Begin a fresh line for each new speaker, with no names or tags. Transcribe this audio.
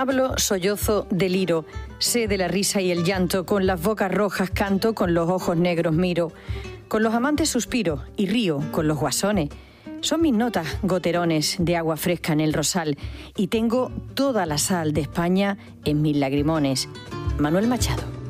Hablo, sollozo, deliro, sé de la risa y el llanto, con las bocas rojas canto, con los ojos negros miro, con los amantes suspiro y río con los guasones. Son mis notas goterones de agua fresca en el rosal y tengo toda la sal de España en mis lagrimones. Manuel Machado.